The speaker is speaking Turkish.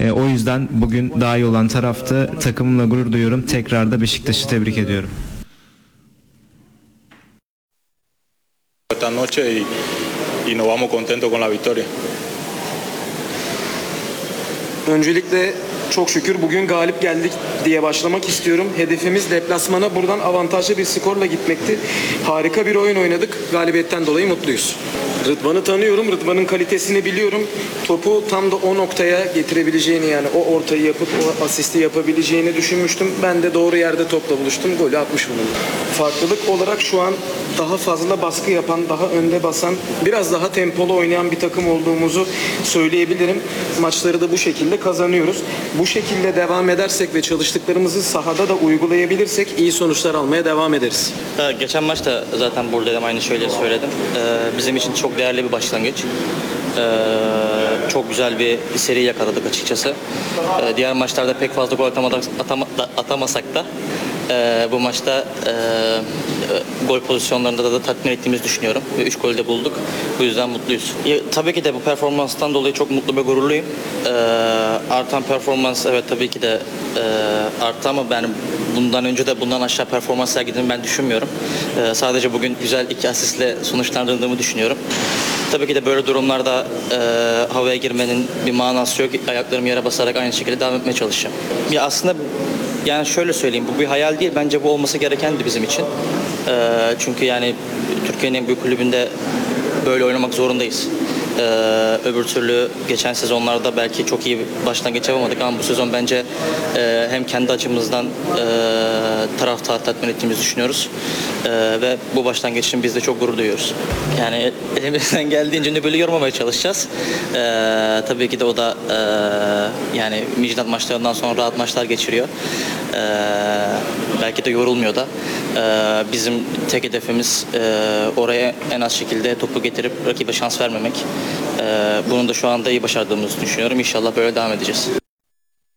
O yüzden bugün daha iyi olan taraftı. Takımımla gurur duyuyorum. Tekrar da Beşiktaş'ı tebrik ediyorum. Esta noche y nos vamos contentos con la victoria. Öncelikle çok şükür bugün galip geldik diye başlamak istiyorum. Hedefimiz deplasmana buradan avantajlı bir skorla gitmekti. Harika bir oyun oynadık. Galibiyetten dolayı mutluyuz. Rıdvan'ı tanıyorum. Rıdvan'ın kalitesini biliyorum. Topu tam da o noktaya getirebileceğini, yani o ortayı yapıp o asisti yapabileceğini düşünmüştüm. Ben de doğru yerde topla buluştum. Golü atmış bulundum. Farklılık olarak şu an daha fazla baskı yapan, daha önde basan, biraz daha tempolu oynayan bir takım olduğumuzu söyleyebilirim. Maçları da bu şekilde kazanıyoruz. Bu şekilde devam edersek ve çalıştıklarımızı sahada da uygulayabilirsek iyi sonuçlar almaya devam ederiz. Geçen maçta zaten buradaydım, aynı şeyleri söyledim. Bizim için çok değerli bir başlangıç. Çok güzel bir seri yakaladık açıkçası. Diğer maçlarda pek fazla gol atamasak da bu maçta gol pozisyonlarında da tatmin ettiğimizi düşünüyorum. Ve 3 golü de bulduk. Bu yüzden mutluyuz. Tabii ki de bu performanstan dolayı çok mutlu ve gururluyum. Artan performans, evet, tabii ki de arttı ama ben bundan önce de bundan aşağı performans sergilediğimi ben düşünmüyorum. Sadece bugün güzel 2 asistle sonuçlandırdığımı düşünüyorum. Tabii ki de böyle durumlarda havaya girmenin bir manası yok. Ayaklarımı yere basarak aynı şekilde devam etmeye çalışacağım. Ya aslında, yani şöyle söyleyeyim, bu bir hayal değil. Bence bu olması gerekendi bizim için. Çünkü yani Türkiye'nin en büyük kulübünde böyle oynamak zorundayız. Öbür türlü geçen sezonlarda belki çok iyi bir başlangıç yapamadık ama bu sezon bence hem kendi açımızdan taraftarı tatmin ettiğimizi düşünüyoruz. Ve bu başlangıç için biz de çok gurur duyuyoruz. Yani elimizden geldiğince Nübel'i yormamaya çalışacağız. Tabii ki de o da yani Midtjylland maçlarından sonra rahat maçlar geçiriyor. Belki de yorulmuyor da. Bizim tek hedefimiz oraya en az şekilde topu getirip rakibe şans vermemek. Bunu da şu anda iyi başardığımızı düşünüyorum. İnşallah böyle devam edeceğiz.